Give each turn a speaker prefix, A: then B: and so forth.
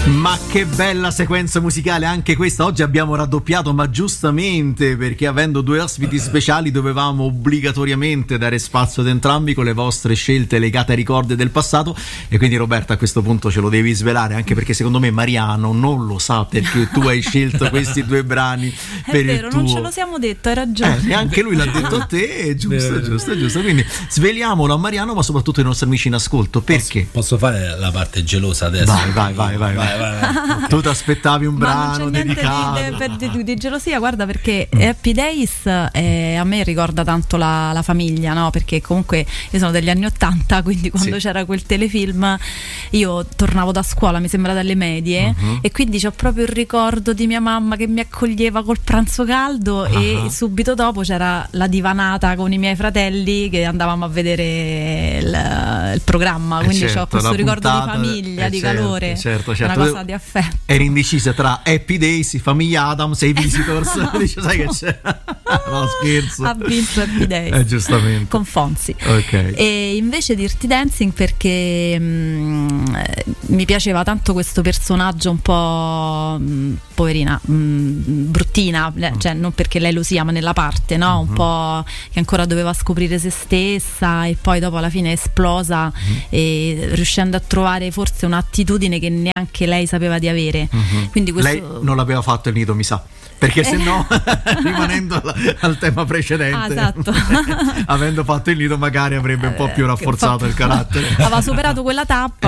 A: Ma che bella sequenza musicale anche questa. Oggi abbiamo raddoppiato, ma giustamente, perché avendo due ospiti speciali dovevamo obbligatoriamente dare spazio ad entrambi con le vostre scelte legate ai ricordi del passato. E quindi Roberta, a questo punto ce lo devi svelare, anche perché secondo me Mariano non lo sa perché tu hai scelto questi due brani per
B: vero,
A: il tuo...
B: non ce lo siamo detto, hai ragione.
A: E anche lui l'ha detto a te, giusto. Quindi sveliamolo a Mariano, ma soprattutto ai nostri amici in ascolto. Perché?
C: Posso fare la parte gelosa adesso?
A: Vai. Tu ti aspettavi un brano
B: non c'è
A: dedicato
B: di gelosia, guarda, perché Happy Days a me ricorda tanto la famiglia, no? Perché comunque io sono degli anni '80, quindi quando c'era quel telefilm io tornavo da scuola, mi sembra dalle medie, e quindi c'ho proprio il ricordo di mia mamma che mi accoglieva col pranzo caldo e subito dopo c'era la divanata con i miei fratelli che andavamo a vedere il programma, quindi ho questo ricordo di famiglia, di calore,
A: certo.
B: una cosa di affetto.
A: Eri indecisa tra Happy Days, Famiglia Adams e i Visitors. Dice, sai che c'è? No, scherzo.
B: Ha vinto Happy Days
A: giustamente
B: con Fonzi.
A: Okay.
B: E invece Dirty Dancing perché mi piaceva tanto questo personaggio un po' poverina, bruttina, cioè non perché lei lo sia, ma nella parte, no? Un po' che ancora doveva scoprire se stessa e poi dopo alla fine è esplosa e riuscendo a trovare forse un'attitudine che neanche lei sapeva di avere. Quindi questo...
A: Lei non l'aveva fatto il nido, mi sa, perché se no rimanendo al tema precedente,
B: esatto.
A: avendo fatto il nido magari avrebbe un po' più rafforzato il carattere,
B: aveva superato quella tappa.